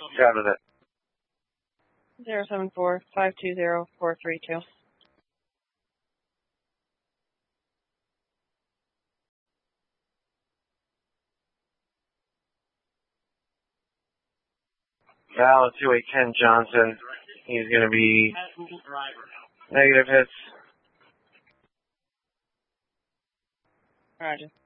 Got it. 074-520-432. Val 2810 Johnson. He's going to be negative hits. Roger.